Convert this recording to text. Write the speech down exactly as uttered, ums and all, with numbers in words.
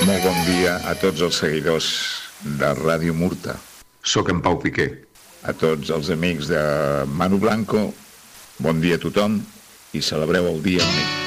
Molt bon dia a tots els seguidors de Ràdio Murta. Soc en Pau Piqué. A tots els amics de Manu Blanco, bon dia a tothom i celebreu el dia amb mi.